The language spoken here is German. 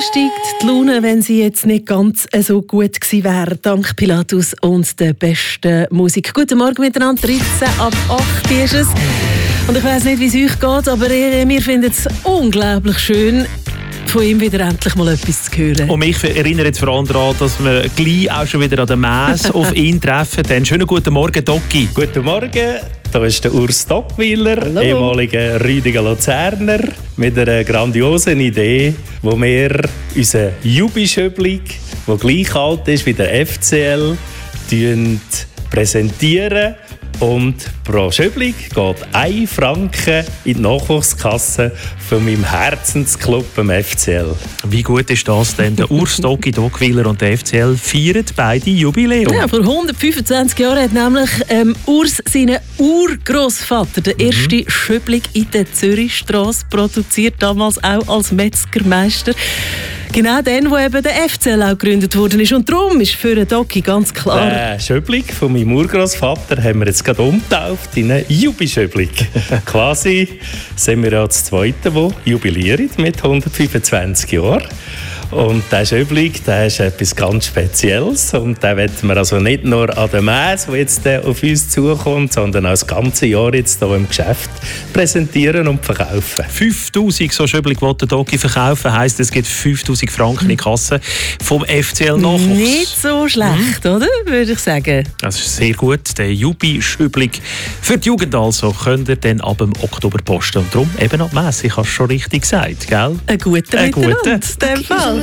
steigt die Laune, wenn sie jetzt nicht ganz so gut gewesen wäre. Dank Pilatus und der besten Musik. Guten Morgen miteinander, 13 ab 8 ist es. Und ich weiss nicht, wie es euch geht, aber wir finden es unglaublich schön, von ihm wieder endlich mal etwas zu hören. Und mich erinnert jetzt vor allem daran, dass wir gleich auch schon wieder an der Messe auf ihn treffen. Dann schönen guten Morgen, Doki. Guten Morgen, hier ist der Urs Dockwiller, ehemaliger Rüdiger Luzerner, mit einer grandiosen Idee, wo wir unseren Jubi-Schöbling, der gleich alt ist wie der FCL, präsentieren. Und pro Schöbling geht 1 Franken in die Nachwuchskasse von meinem Herzensclub, dem FCL. Wie gut ist das denn? Der Urs Dockwiller und der FCL feiern beide Jubiläum. Ja, vor 125 Jahren hat nämlich Urs seinen Urgroßvater, der erste Schöbling in der Zürichstrasse, produziert, damals auch als Metzgermeister. Genau dann, wo eben der FCL auch gegründet worden ist. Und darum ist für den Doki ganz klar... Der Schöbling von meinem Urgroßvater haben wir jetzt gerade umgetauft in einen Jubi-Schöbling. Quasi sind wir ja das Zweite, das jubiliert mit 125 Jahren. Und der Schöbling, der ist etwas ganz Spezielles. Und den wollen wir also nicht nur an der Messe, die jetzt auf uns zukommt, sondern auch das ganze Jahr jetzt hier im Geschäft präsentieren und verkaufen. 5000 so Schöbling, die der Doki verkaufen, heisst, es gibt 5000 Franken in die Kasse vom FCL-Nachwuchs. Nicht so schlecht, oder? Würde ich sagen. Das ist sehr gut. Der Jubi-Schöbling für die Jugend also könnt ihr dann ab dem Oktober posten. Und darum eben an die Messe. Ich habe es schon richtig gesagt, gell? Ein guter Miteinander, in dem Fall.